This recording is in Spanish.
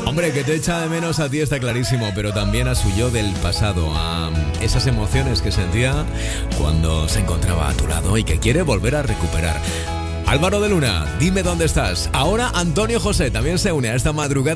Hombre, que te echa de menos a ti está clarísimo, pero también a su yo del pasado, a esas emociones que sentía cuando se encontraba a tu lado y que quiere volver a recuperar. Álvaro de Luna, dime dónde estás. Ahora Antonio José también se une a esta madrugada